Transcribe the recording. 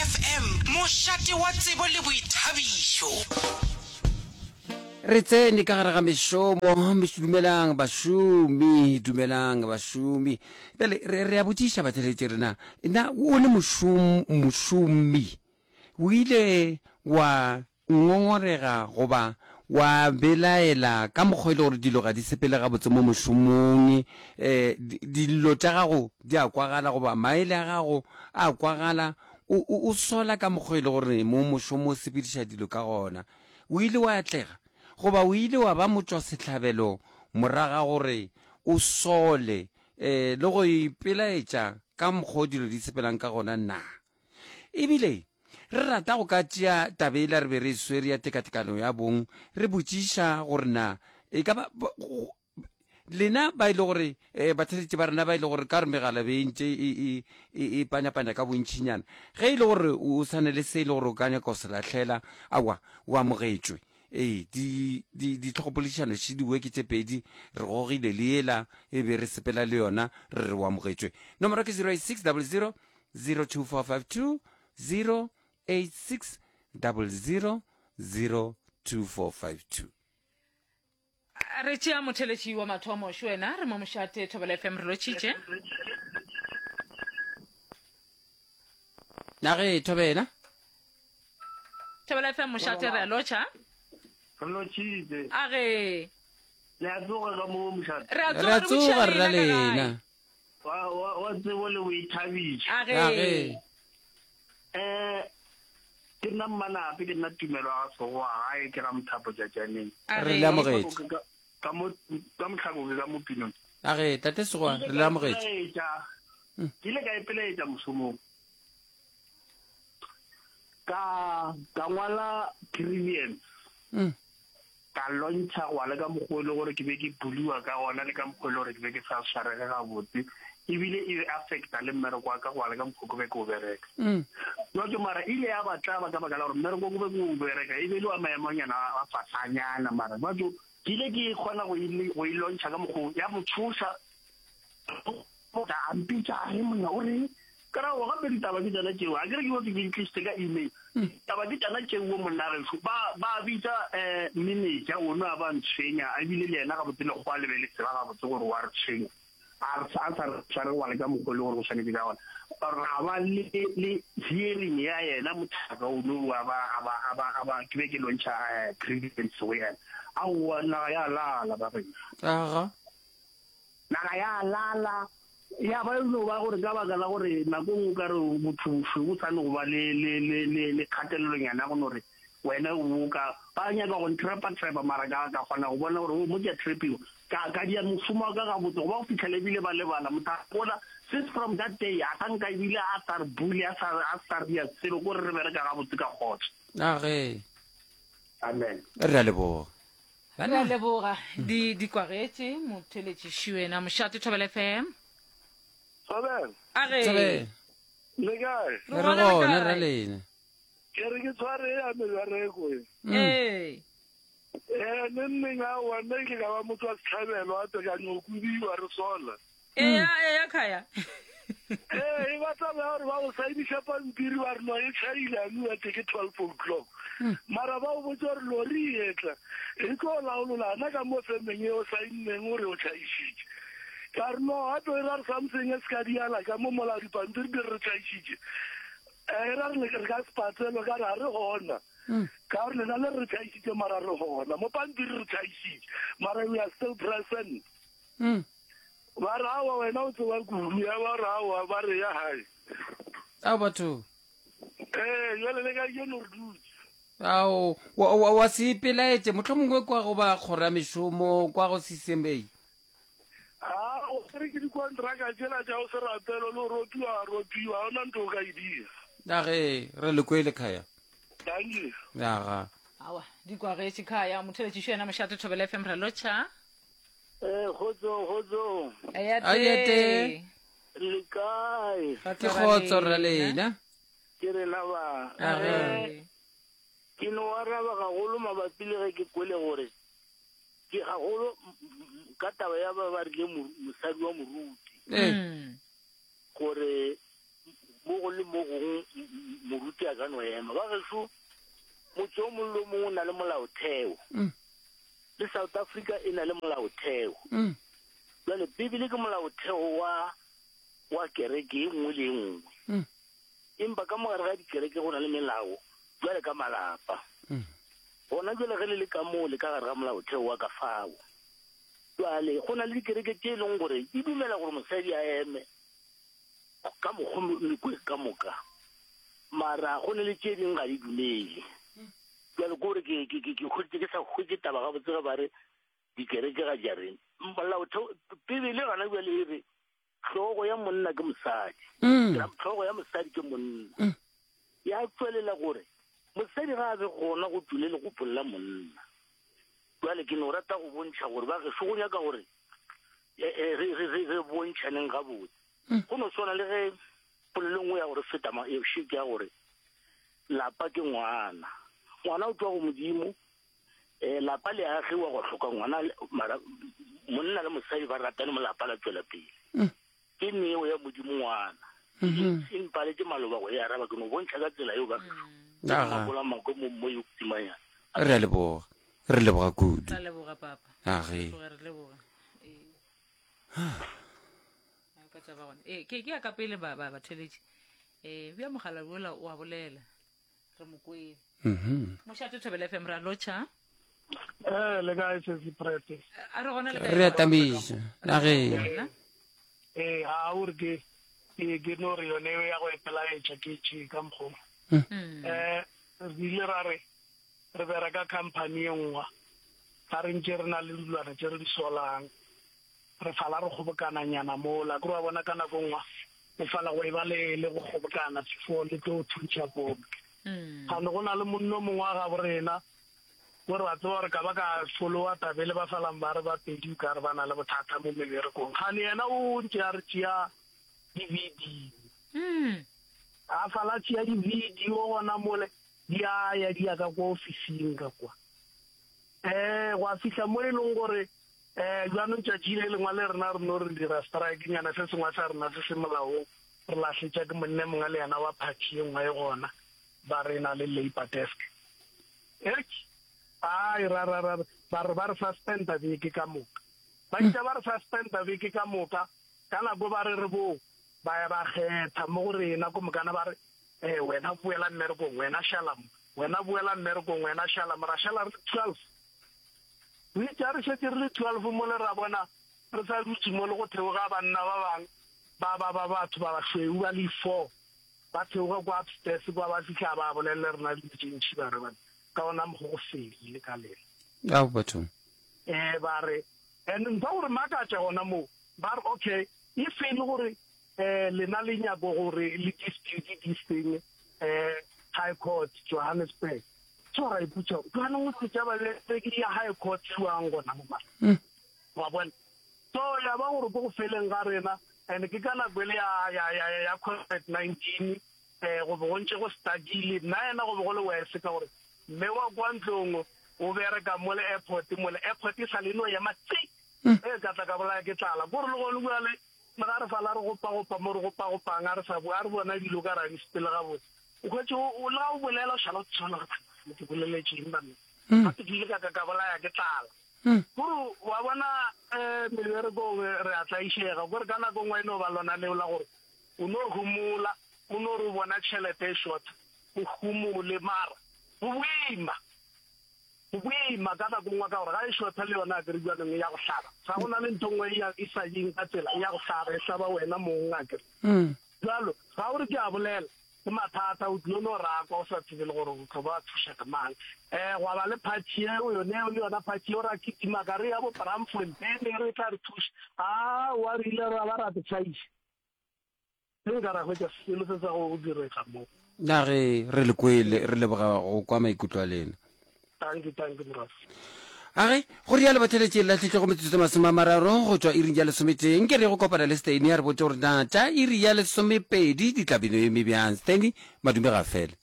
FM mošate wa tsebo le boithabišo. Re tsene ka gare ga mešomo dumelang bašomi pele re a botsiša batheletše rena na o le mošomi o ile wa ngongorega goba wa belaela ka mokgwa ile gore dilo ga di sepele ga botse mo mošomong dilo tša gago di a kwagala goba maele a gago a kwagala o sola ka mokgwa ile gore mo mošomo o sepediša dilo ka gona o ile wa atlega goba o ile wa ba motswa setlhabelo moraga gore o sole le go ipelaetša ka mokgwa dilo di sepelang ka gona na ebile re rata go ka tšea tabela re be re swere ya tekatekano ya bong re botšiša gore na e ka ba lena ba ile gore batheletše ba rena ba ile gore ka re megala bentše e panyapanya ka bontšhinyana ge ile gore o sane le se ile gore o ka nyaka go se latlhela awa o amogetšwe di tlhogopolišano še diweke tše pedi re gogile le ela e be re sepela le yona re re o amogetšwe nomoro ke 08600 02452 08600 02452 re tšea motheletši wa mathomo šwena re mo mošate Thobela FM re lo tšitše nage Thobela FM mošate re a lotšha Hello, cheese. age Le a tsoga ka mo mošate. re re a tsoga re la lena Wa tsebo le boithabišo. age Ke nna Mmanape ke nna Tumelo ga Sogo gae ke ga Mothapo Tšatšaneng. re le amogetše Ka motlhako ke ka mo Pinong. age tate Segoa re le amogetše Ke ile ka ipelaetša mošomong. Ka ngwala grievance. Ka lontšha gwa le ka mokgwa le gore ke be ke buliwa ka gona le ka mokgwa le gore ke be ke sa swarege gabotse ebile e affecta le mmereko wa ka gwa le ka mokgwa ko be ke o bereka ke mara ile ya batla ba ka baka la gore mmereko ko be ke o bereka e be le wa maemonyana a fatlanyana mara batho ke ile ke kgona go e lontšha ka mokgwa ya motshosa ta ampitša ge monna o reng kara wa gape ditaba ke tsana tšeo a kere ke botse ke intliste ka email taba ke tsana tšeo monnareso ba bitsa manager ono a ba ntshwenya a bile le ena ga botse le go a lebele tseba ga botse gore wa re tshwenya a sa tshware wa le ka mokgwa le gore go tshwanetse ka gona ra ba le hearing ya yena mothaka ono a ba ke be ke lontšha grievance go yena aowa naga ya lala ba rena naga ya lala ya ba no ba gore ka baka la gore nako ngwe ka re motho o tsane go ba le kgatelelonyana go nore wena o ka ba nyaka go ntrapa mara ka kgona go bona gore mo ke trapiwa ka dia mošomo ka ga botse go ba go fitlhele ebile ba lebala motho bona since from that day a kanka ebile a sa re bule a sa dia selo gore re bereka ga botse ka kgotsa age amen re a leboga re a leboga di kwagetše motheletši šwena mošate Thobela FM Sobel age le kae re gona ra lena ke re ke tshware ya mebereko neng a wana ke ka ba motho wa setlhabelo a tekanyo kudiwa re sola ya khaya e batla ba gore ba go sainiša pampiri ba re no e tšhaile anu a teke 12 o'clock mara ba o botse gore lori etla e tlo laololana ka mo femeng e o sainneng gore o tšhaišitše ka re no gape e ra re something e se ka diala ka mo mola dipampiri di re tšhaišitše e ra re ka sepatselo ka re a re gona ka gore lena le re tšhaišitše mara re gona mo pampiri re tšhaišitše mara we are still present ba re awa wena o tseba kulu ya ba re awa ba re ya hae ao batho jale le ka keno re dutse ao wa se ipelaetše motlho mongwe kwa go ba kgora mešomo kwa go CCMA o kere ke dikontraka tsela tša o se rapelo le ropiwa ga ona nto o ka e dira age re le kwele khaya danke yaga awa di kwagetše khaya motheletši šwena mošate Thobela FM re lotšha kgotso ayete le kae ke kgotso ra lena ke re la ba ke no araba gagolo mabapi le ge ke kwele gore ke gagolo ka taba ya ba rile mosadi wa moruti gore mo go le mo gongwe moruti no ema ba geso motho o mollo mo na le molaotheo le South Africa e na le molaotheo le Bibele ke molaotheo wa kereke engwe le engwe empa ka mogare ga dikereke go na le melao jwale ka malapa gona jwale ge le ka mo le ka gare ga molaotheo wa ka fao jwale go na le dikereke tse e leng gore di dumela gore mosadi a eme ka mokgwa ka moka mara go ne le tse dingwe ga di dumele jwale kore ke kgotse ke sa kgwetse taba ga botse ga bare dikereke ga jareng molaotheo Bibele gana jwale e re tlhogo ya monna ke mosadi tlhogo ya mosadi ke monna ya tswelela gore mosadi ga a be gona go tule le go polola monna jwale ke no rata go bontšha gore ba ge go nyaka gore re bontšhaneng ga botse go no swana le ge polelo nngwe ya gore feta shiki ya gore lapa ke ngwana o tswa go modimo lapa le agiwa go tlhoka ngwana monna le mosadi ba ratane mo lapa la tswela pele ke neo ya modimo ngwana empa le ke maloba go ya araba ke no bontšha ka tsela eo ba makola mako mo yo timanya re leboga kudu Ra leboga papa age re leboga ka tsa ba gone ke ya ka pele ba theletše bja mogala bola wa bolela re mokwele mošate Thobela FM ra lotšha le ka se prete a re gona le re atamiša age ha o re ke no re yone ya go epela ke ka mkgo re ile re bera ka company engwa ga re ntse re na le dilwana tse re di solang re fala re kgobokana nyana mo la go bona kana go ngwa o fala go eba le go kgobokana before le tlo thuntša bombe ga no go na le monno mongwe ga borena gore ba tsoa re ka ba ka followa tabele ba falang ba re ba pedi ka re ba na le bothata mo meberekong ga le yena o ntse a re tšea DVD a fala tšea di-video gona mole di ya ka kwa ofising ka kwa go a fitlha mo e leng gore jwanong tšatši le lengwe le rena re no re dira strike nyana se sengwe sa rena se se molaong re latlhetša ke monne mongwe le yana wa party e nngwe e gona ba re na le labor desk ai ba re suspenda beke ka moka ba itse ba re suspenda beke ka moka ka nako ba re bo ba ya ba kgetha mo go rena ko mokana ba re wena buela mmerekong wena shalam wena buela mmerekong wena shalam ra shala 12 we tsare se re 12 mo le ra bona re sa dutse mo le go theoga banna ba bang ba batho ba shweu ba le 4 ba theoga kwa upstairs kwa ba fitlha ba bolelle rena di tšintši ba re ba ka ona mo go fele ka le a batho ba re and ba gore makatša gona mo ba re okay e fele gore le na le nyako gore le dispute this thing high court Johannesburg so ra iputša kana o tšea ba le ke ya high court tswang gona mo ba wa bona so ya ba gore go feleng ga rena and ke kana gwele ya COVID-19 go bontse go stagile na ena go go le wese ka gore mme wa kwantlong o bereka mo le airport sa leno ya matsi ka tla ka bola ke tlala gore le go le bale ga re fala re go pa mo re go pa nga re sa bo a re bona dilo ka ra di spele ga botse o khotse o la o bolela shala tshola ke bolele tšimba ga ke dile ka bola ya ke tlala gore wa bona mebereko re a tlaishega gore kana go ngwa eno ba lona le la gore o no humula o no re bona tšhelete short o humule mara buima ka nako ngwa ka gore ga e shota le yona ke re jwanong ya go hlaba sa go na le ntho nngwe ya e sa jeng ka tsela ya go hlaba e hlaba wena mongwe a kere jalo ga gore ke a bolela ke mathata o tlile no raka o sa tsebele gore o tlo ba thuša ka mang go ba le party eo yone le yona party eo ra kitima ka re ya bo Braamfontein re tla re thuša wa rile ra ba ra tšhaiša se nka ra hwetša selo se sa go direga moo na re le kwele re leboga go kwa maikutlo a lena thank you bros age go rialo batheletše latlhetle go metsotso masome a mararo go tšwa iri ya lesometeng ke re go kopana le Steini a re botse gore na tša iri ya lesomepedi di tlabino e mebjang Steini madume ga fela